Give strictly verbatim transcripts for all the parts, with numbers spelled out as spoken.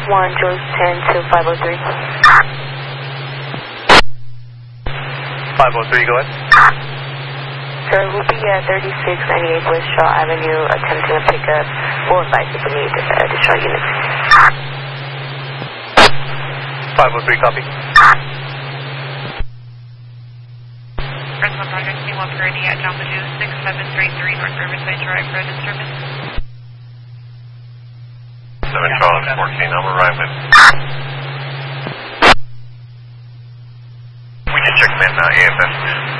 one, Jules ten to five oh three. five oh three, go ahead. Sir, we'll be at thirty-six ninety-eight West Shaw Avenue attempting to pick up four advice if we need uh, additional units. five oh three, copy. Principal Project C one thirty at Jamba Juice six seven three three North Riverside Drive for a disturbance. seven Charles fourteen, I'm arriving. We can check them in now, A F S.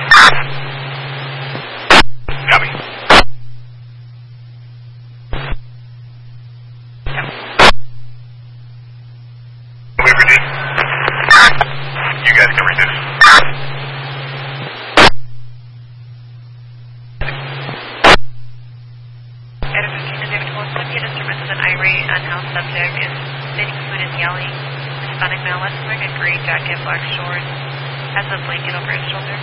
Copy. Can we reduce? You guys can reduce. Item fifteen to David Wilson, the disturbance of an irate, unhoused subject is spitting food and yelling. Hispanic male, left wearing a gray jacket, black shorts, has a blanket over his shoulder.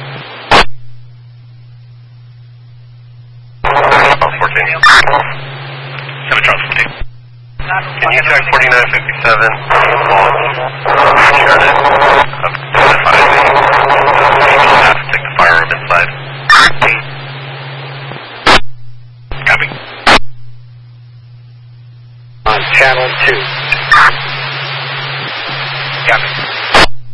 fourteen. seven Charles fourteen. Can you check forty-nine fifty-seven? Shut it. Up to the five. You have to take the firearm inside. Copy. On channel two.